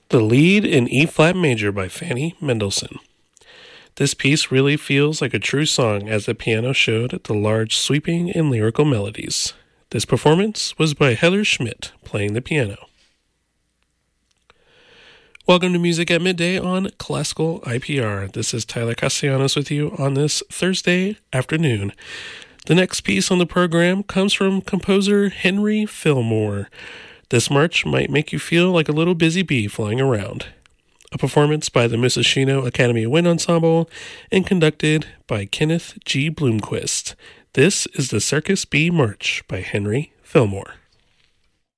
The Lead in E-flat major by Fanny Mendelssohn. This piece really feels like a true song as the piano showed the large sweeping and lyrical melodies. This performance was by Heather Schmidt playing the piano. Welcome to Music at Midday on Classical IPR. This is Tyler Castellanos with you on this Thursday afternoon. The next piece on the program comes from composer Henry Fillmore. This march might make you feel like a little busy bee flying around. A performance by the Musashino Academy of Wind Ensemble and conducted by Kenneth G. Bloomquist. This is the Circus Bee March by Henry Fillmore.